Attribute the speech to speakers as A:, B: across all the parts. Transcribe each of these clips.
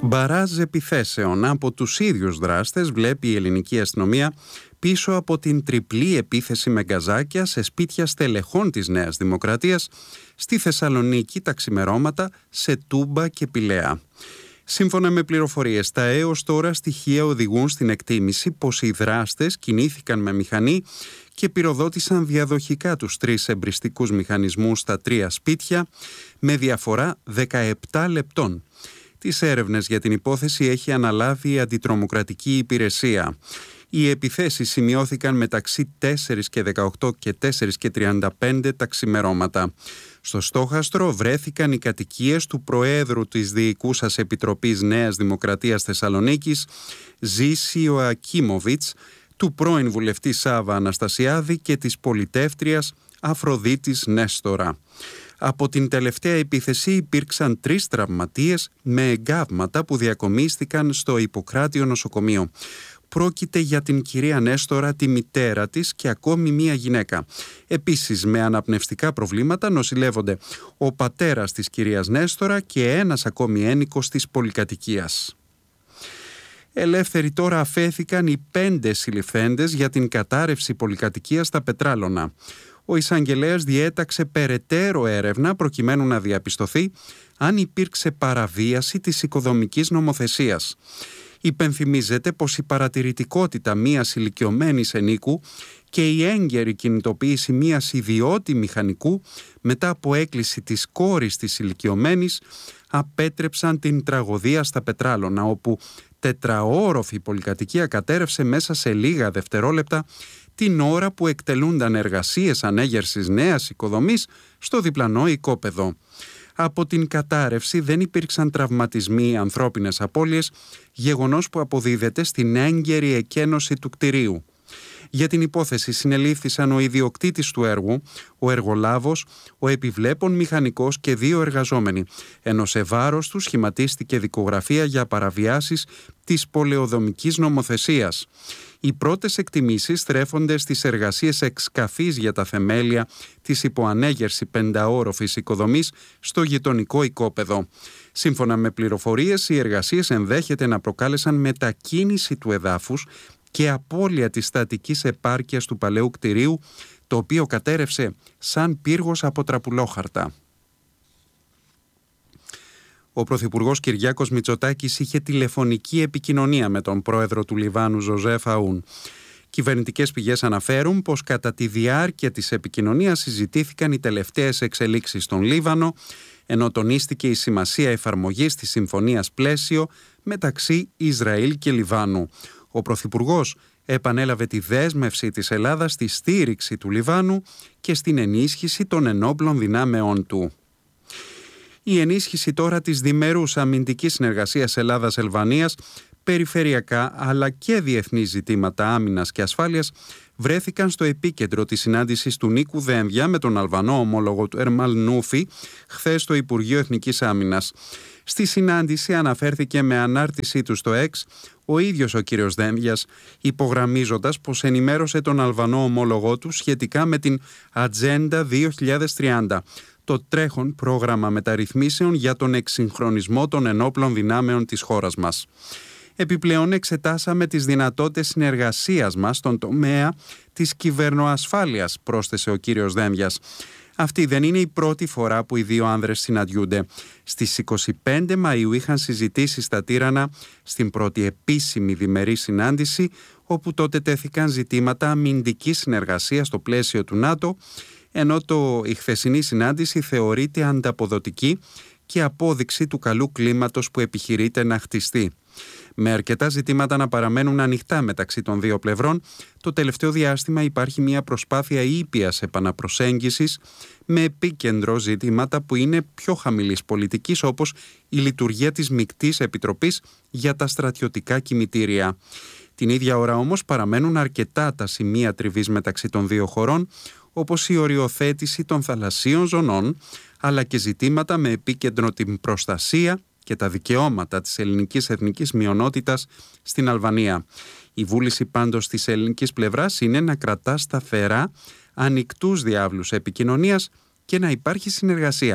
A: Μπαράζ επιθέσεων από τους ίδιους δράστες βλέπει η ελληνική αστυνομία πίσω από την τριπλή επίθεση με γκαζάκια σε σπίτια στελεχών της Νέας Δημοκρατίας στη Θεσσαλονίκη τα ξημερώματα σε Τούμπα και Πηλαία. Σύμφωνα με πληροφορίες, τα έως τώρα στοιχεία οδηγούν στην εκτίμηση πως οι δράστες κινήθηκαν με μηχανή και πυροδότησαν διαδοχικά τους 3 εμπριστικούς μηχανισμούς στα 3 σπίτια με διαφορά 17 λεπτών. Τις έρευνες για την υπόθεση έχει αναλάβει η Αντιτρομοκρατική Υπηρεσία. Οι επιθέσεις σημειώθηκαν μεταξύ 4 και 18 και 4 και 35 τα ξημερώματα. Στο στόχαστρο βρέθηκαν οι κατοικίες του Προέδρου της Διοικούσας Επιτροπής Νέας Δημοκρατίας Θεσσαλονίκης, Ζήση Ιωακίμοβιτς, του πρώην βουλευτή Σάβα Αναστασιάδη και της πολιτεύτριας Αφροδίτης Νέστορα. Από την τελευταία επίθεση υπήρξαν 3 τραυματίες με εγκάβματα που διακομίστηκαν στο Ιπποκράτιο νοσοκομείο. Πρόκειται για την κυρία Νέστορα, τη μητέρα της και ακόμη μία γυναίκα. Επίσης, με αναπνευστικά προβλήματα νοσηλεύονται ο πατέρας της κυρίας Νέστορα και ένας ακόμη ένοικος της πολυκατοικίας. Ελεύθεροι τώρα αφέθηκαν οι 5 συλληφθέντες για την κατάρρευση πολυκατοικίας στα Πετράλωνα. Ο εισαγγελέας διέταξε περαιτέρω έρευνα προκειμένου να διαπιστωθεί αν υπήρξε παραβίαση της οικοδομικής νομοθεσίας. Υπενθυμίζεται πως η παρατηρητικότητα μιας ηλικιωμένης ενίκου και η έγκαιρη κινητοποίηση μιας ιδιώτη μηχανικού μετά από έκκληση της κόρης της ηλικιωμένης απέτρεψαν την τραγωδία στα Πετράλωνα, όπου 4όροφη πολυκατοικία κατέρευσε μέσα σε λίγα δευτερόλεπτα την ώρα που εκτελούνταν εργασίες ανέγερσης νέας οικοδομής στο διπλανό οικόπεδο. Από την κατάρρευση δεν υπήρξαν τραυματισμοί ή ανθρώπινες απώλειες, γεγονός που αποδίδεται στην έγκαιρη εκένωση του κτηρίου. Για την υπόθεση συνελήφθησαν ο ιδιοκτήτης του έργου, ο εργολάβος, ο επιβλέπων μηχανικός και 2 εργαζόμενοι, ενώ σε βάρος του σχηματίστηκε δικογραφία για παραβιάσεις της πολεοδομικής νομοθεσίας. Οι πρώτες εκτιμήσεις στρέφονται στις εργασίες εξκαφής για τα θεμέλια της υποανέγερση 5όροφης οικοδομής στο γειτονικό οικόπεδο. Σύμφωνα με πληροφορίες, οι εργασίες ενδέχεται να προκάλεσαν μετακίνηση του εδάφους και απώλεια της στατικής επάρκειας του παλαιού κτηρίου, το οποίο κατέρευσε σαν πύργος από τραπουλόχαρτα. Ο Πρωθυπουργός Κυριάκος Μητσοτάκης είχε τηλεφωνική επικοινωνία με τον πρόεδρο του Λιβάνου Ζοζέφ Αούν. Κυβερνητικές πηγές αναφέρουν πως κατά τη διάρκεια της επικοινωνίας συζητήθηκαν οι τελευταίες εξελίξεις στον Λίβανο, ενώ τονίστηκε η σημασία εφαρμογής της συμφωνίας πλαίσιο μεταξύ Ισραήλ και Λιβάνου. Ο Πρωθυπουργός επανέλαβε τη δέσμευση της Ελλάδας στη στήριξη του Λιβάνου και στην ενίσχυση των ενόπλων δυνάμεών του. Η ενίσχυση τώρα της διμερούς αμυντικής συνεργασίας Ελλάδας-Ελβανίας, περιφερειακά αλλά και διεθνή ζητήματα άμυνας και ασφάλειας βρέθηκαν στο επίκεντρο της συνάντησης του Νίκου Δένδια με τον Αλβανό ομόλογο του Ερμάλ Νούφι χθες στο Υπουργείο Εθνικής Άμυνας. Στη συνάντηση αναφέρθηκε με ανάρτησή του στο X ο ίδιος ο κύριος Δένδιας, υπογραμμίζοντας πως ενημέρωσε τον Αλβανό ομόλογό του σχετικά με την Ατζέντα 2030, το τρέχον πρόγραμμα μεταρρυθμίσεων για τον εξυγχρονισμό των ενόπλων δυνάμεων της χώρας μας. Επιπλέον εξετάσαμε τις δυνατότητες συνεργασίας μας στον τομέα της κυβερνοασφάλειας, πρόσθεσε ο κύριος Δένδιας. Αυτή δεν είναι η πρώτη φορά που οι 2 άνδρες συναντιούνται. Στις 25 Μαΐου είχαν συζητήσει στα Τύρανα στην πρώτη επίσημη διμερή συνάντηση, όπου τότε τέθηκαν ζητήματα αμυντικής συνεργασίας στο πλαίσιο του ΝΑΤΟ, ενώ η χθεσινή συνάντηση θεωρείται ανταποδοτική και απόδειξη του καλού κλίματος που επιχειρείται να χτιστεί. Με αρκετά ζητήματα να παραμένουν ανοιχτά μεταξύ των 2 πλευρών, το τελευταίο διάστημα υπάρχει μια προσπάθεια ήπιας επαναπροσέγγισης με επίκεντρο ζητήματα που είναι πιο χαμηλής πολιτικής, όπως η λειτουργία της Μεικτής Επιτροπής για τα στρατιωτικά κημητήρια. Την ίδια ώρα όμως παραμένουν αρκετά τα σημεία τριβής μεταξύ των 2 χωρών, όπως η οριοθέτηση των θαλασσίων ζωνών, αλλά και ζητήματα με επίκεντρο την προστασία και τα δικαιώματα της ελληνικής εθνικής μειονότητας στην Αλβανία. Η βούληση πάντως της ελληνικής πλευράς είναι να κρατά σταθερά ανοιχτούς διάβλους επικοινωνίας και να υπάρχει συνεργασία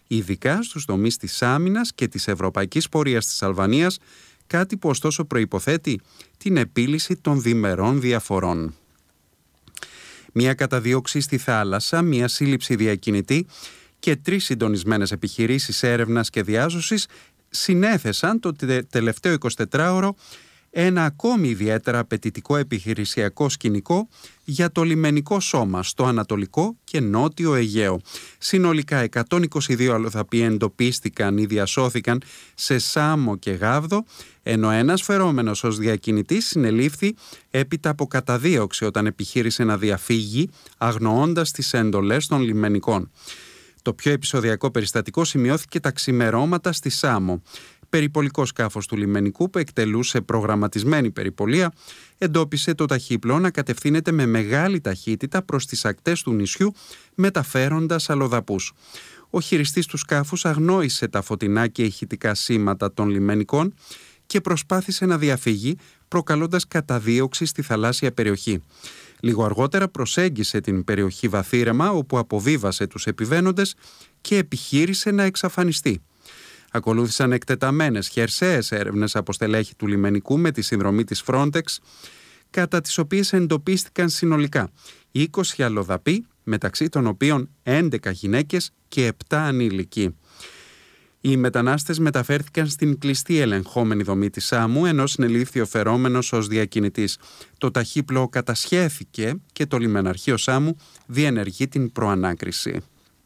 A: ειδικά στους τομείς της άμυνας και της ευρωπαϊκής πορείας της Αλβανίας, κάτι που ωστόσο προϋποθέτει την επίλυση των διμερών διαφορών. Μια καταδίωξη στη θάλασσα, μια σύλληψη διακινητή και 3 συντονισμένες επιχειρήσεις έρευνας και διάσωσης συνέθεσαν το τελευταίο 24ωρο ένα ακόμη ιδιαίτερα απαιτητικό επιχειρησιακό σκηνικό για το λιμενικό σώμα στο Ανατολικό και Νότιο Αιγαίο. Συνολικά 122 αλλοδαποί εντοπίστηκαν ή διασώθηκαν σε Σάμο και Γάβδο, ενώ ένας φερόμενος ως διακινητής συνελήφθη έπειτα από καταδίωξη όταν επιχείρησε να διαφύγει αγνοώντας τις εντολές των λιμενικών. Το πιο επεισοδιακό περιστατικό σημειώθηκε τα ξημερώματα στη Σάμο. Περιπολικό σκάφος του λιμενικού που εκτελούσε προγραμματισμένη περιπολία εντόπισε το ταχύπλο να κατευθύνεται με μεγάλη ταχύτητα προς τις ακτές του νησιού μεταφέροντας αλλοδαπούς. Ο χειριστής του σκάφους αγνόησε τα φωτεινά και ηχητικά σήματα των λιμενικών και προσπάθησε να διαφύγει προκαλώντας καταδίωξη στη θαλάσσια περιοχή. Λίγο αργότερα προσέγγισε την περιοχή Βαθύρεμα όπου αποβίβασε τους επιβαίνοντες και επιχείρησε να εξαφανιστεί. Ακολούθησαν εκτεταμένες χερσαίες έρευνες από στελέχη του λιμενικού με τη συνδρομή της Frontex, κατά τις οποίες εντοπίστηκαν συνολικά 20 αλλοδαποί, μεταξύ των οποίων 11 γυναίκες και 7 ανήλικοι. Οι μετανάστες μεταφέρθηκαν στην κλειστή ελεγχόμενη δομή της Σάμου, ενώ συνελήφθη ο φερόμενος ως διακινητής. Το ταχύπλοο κατασχέθηκε και το λιμεναρχείο Σάμου διενεργεί την προανάκριση.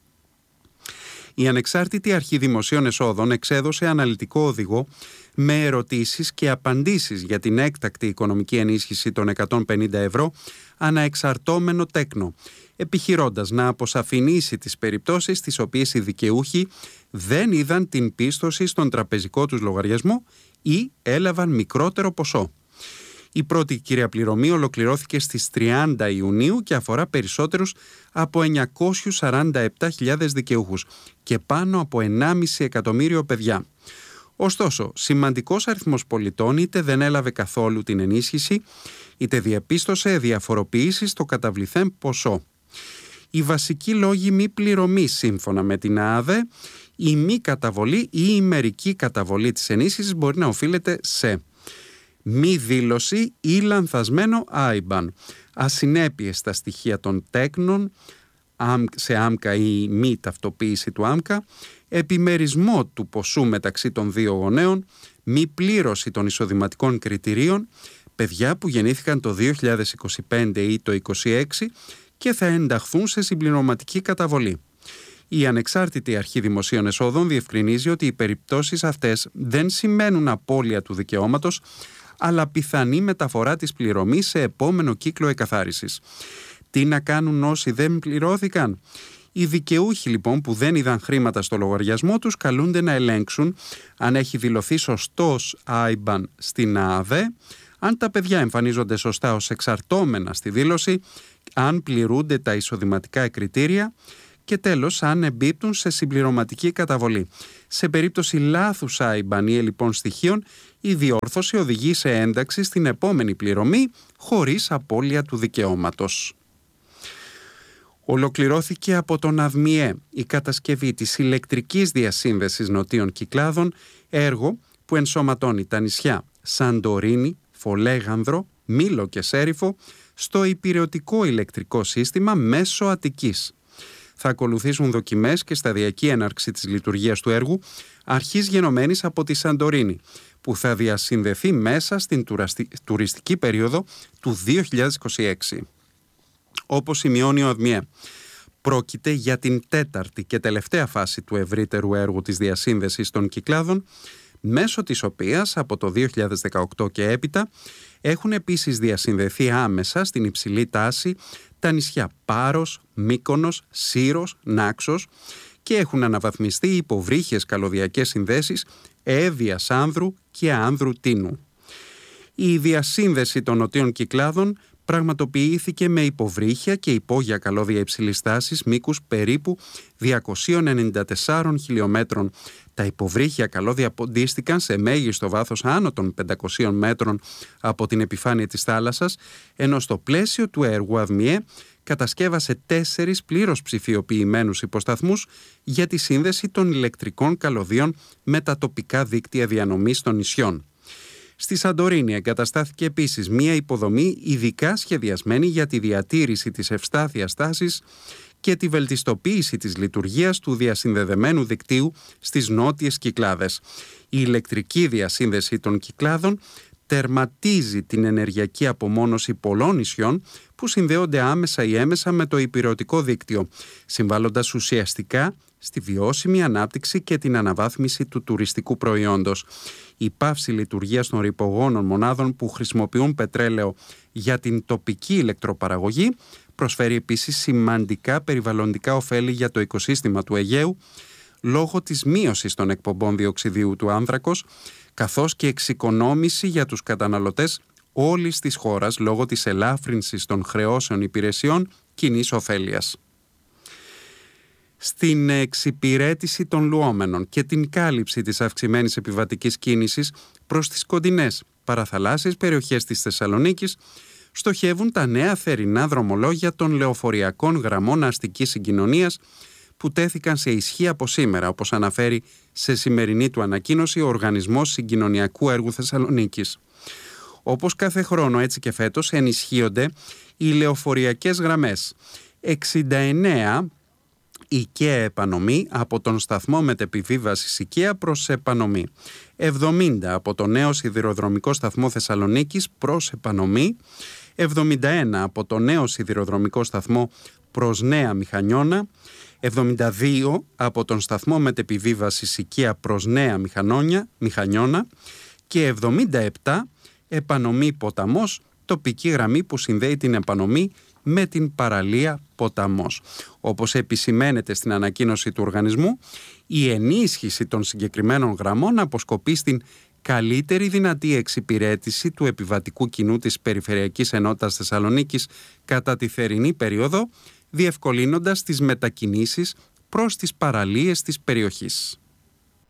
A: Η Ανεξάρτητη Αρχή Δημοσίων Εσόδων εξέδωσε αναλυτικό οδηγό με ερωτήσεις και απαντήσεις για την έκτακτη οικονομική ενίσχυση των 150 ευρώ αναεξαρτώμενο τέκνο, επιχειρώντας να αποσαφηνίσει τις περιπτώσεις στις οποίες οι δικαιούχοι δεν είδαν την πίστοση στον τραπεζικό τους λογαριασμό ή έλαβαν μικρότερο ποσό. Η πρώτη κυρία πληρωμή ολοκληρώθηκε στις 30 Ιουνίου και αφορά περισσότερους από 947.000 δικαιούχους και πάνω από 1,5 εκατομμύριο παιδιά. Ωστόσο, σημαντικός αριθμός πολιτών είτε δεν έλαβε καθόλου την ενίσχυση, είτε διαπίστωσε διαφοροποίηση στο καταβληθέν ποσό. Οι βασικοί λόγοι μη πληρωμής σύμφωνα με την ΑΑΔΕ, η μη καταβολή ή η μερική καταβολή της ενίσχυσης μπορεί να οφείλεται σε μη δήλωση ή λανθασμένο IBAN, ασυνέπειες στα στοιχεία των τέκνων σε άμκα ή μη ταυτοποίηση του άμκα, επιμερισμό του ποσού μεταξύ των δύο γονέων, μη πλήρωση των εισοδηματικών κριτηρίων, παιδιά που γεννήθηκαν το 2025 ή το 2026 και θα ενταχθούν σε συμπληρωματική καταβολή. Η Ανεξάρτητη Αρχή Δημοσίων Εσόδων διευκρινίζει ότι οι περιπτώσεις αυτές δεν σημαίνουν απώλεια του δικαιώματος, αλλά πιθανή μεταφορά της πληρωμής σε επόμενο κύκλο εκαθάρισης. Τι να κάνουν όσοι δεν πληρώθηκαν? Οι δικαιούχοι λοιπόν που δεν είδαν χρήματα στο λογαριασμό τους καλούνται να ελέγξουν αν έχει δηλωθεί σωστός IBAN στην ΑΑΔΕ, αν τα παιδιά εμφανίζονται σωστά ως εξαρτώμενα στη δήλωση, αν πληρούνται τα εισοδηματικά κριτήρια και τέλος αν εμπίπτουν σε συμπληρωματική καταβολή. Σε περίπτωση λάθους IBAN ή λοιπόν στοιχείων, η διόρθωση οδηγεί σε ένταξη στην επόμενη πληρωμή χωρίς απώλεια του δικαιώματος. Ολοκληρώθηκε από τον ΑΔΜΙΕ η κατασκευή της ηλεκτρικής διασύνδεσης νοτίων Κυκλάδων, έργο που ενσωματώνει τα νησιά Σαντορίνη, Φολέγανδρο, Μήλο και Σέριφο στο υπηρεωτικό ηλεκτρικό σύστημα μέσω Αττικής. Θα ακολουθήσουν δοκιμές και σταδιακή έναρξη της λειτουργίας του έργου, αρχής γενομένης από τη Σαντορίνη, που θα διασυνδεθεί μέσα στην τουριστική περίοδο του 2026. Όπως σημειώνει ο ΑΔΜΙΕ, πρόκειται για την τέταρτη και τελευταία φάση του ευρύτερου έργου της διασύνδεσης των Κυκλάδων, μέσω της οποίας από το 2018 και έπειτα έχουν επίσης διασυνδεθεί άμεσα στην υψηλή τάση τα νησιά Πάρος, Μύκονος, Σύρος, Νάξος και έχουν αναβαθμιστεί υποβρύχιες καλωδιακές συνδέσεις Εύβοιας Άνδρου και Άνδρου Τίνου. Η διασύνδεση των νοτίων Κυκλάδων πραγματοποιήθηκε με υποβρύχια και υπόγεια καλώδια υψηλής τάσης μήκους περίπου 294 χιλιόμετρων. Τα υποβρύχια καλώδια ποντίστηκαν σε μέγιστο βάθος άνω των 500 μέτρων από την επιφάνεια της θάλασσας, ενώ στο πλαίσιο του έργου ΑΔΜΙΕ κατασκεύασε 4 πλήρως ψηφιοποιημένους υποσταθμούς για τη σύνδεση των ηλεκτρικών καλωδίων με τα τοπικά δίκτυα διανομής των νησιών. Στη Σαντορίνη εγκαταστάθηκε επίσης μία υποδομή ειδικά σχεδιασμένη για τη διατήρηση της ευστάθειας τάσης και τη βελτιστοποίηση της λειτουργίας του διασυνδεδεμένου δικτύου στις νότιες Κυκλάδες. Η ηλεκτρική διασύνδεση των Κυκλάδων τερματίζει την ενεργειακή απομόνωση πολλών νησιών που συνδέονται άμεσα ή έμεσα με το ηπειρωτικό δίκτυο, συμβάλλοντας ουσιαστικά στη βιώσιμη ανάπτυξη και την αναβάθμιση του τουριστικού προϊόντος. Η πάυση λειτουργίας των ρυπογόνων μονάδων που χρησιμοποιούν πετρέλαιο για την τοπική ηλεκτροπαραγωγή προσφέρει επίσης σημαντικά περιβαλλοντικά ωφέλη για το οικοσύστημα του Αιγαίου λόγω της μείωσης των εκπομπών διοξιδίου του άνθρακος, καθώς και εξοικονόμηση για τους καταναλωτές όλης της χώρας λόγω της ελάφρυνσης των χρεώσεων υπηρεσιών κοινής ωφέλειας. Στην εξυπηρέτηση των λουόμενων και την κάλυψη της αυξημένης επιβατικής κίνησης προς τις κοντινές παραθαλάσσιες περιοχές της Θεσσαλονίκης στοχεύουν τα νέα θερινά δρομολόγια των λεωφοριακών γραμμών αστικής συγκοινωνίας που τέθηκαν σε ισχύ από σήμερα, όπως αναφέρει σε σημερινή του ανακοίνωση ο Οργανισμός Συγκοινωνιακού Έργου Θεσσαλονίκης. Όπως κάθε χρόνο, έτσι και φέτος ενισχύονται οι λεωφοριακές γραμμές. 69 οικαία επανομή από τον σταθμό μετεπιβίβασης οικαία προς επανομή. 70 από το νέο σιδηροδρομικό σταθμό Θεσσαλονίκης προς επανομή. 71 από το νέο σιδηροδρομικό σταθμό προς Νέα Μηχανιώνα. 72 από τον σταθμό μετεπιβίβασης οικαία προς Νέα Μηχανιώνα και 77 επανομή Ποταμός, τοπική γραμμή που συνδέει την επανομή με την παραλία Ποταμός. Όπως επισημαίνεται στην ανακοίνωση του οργανισμού, η ενίσχυση των συγκεκριμένων γραμμών αποσκοπεί στην καλύτερη δυνατή εξυπηρέτηση του επιβατικού κοινού της Περιφερειακής Ενότητας Θεσσαλονίκης κατά τη θερινή περίοδο, διευκολύνοντας τις μετακινήσεις προς τις παραλίες της περιοχής.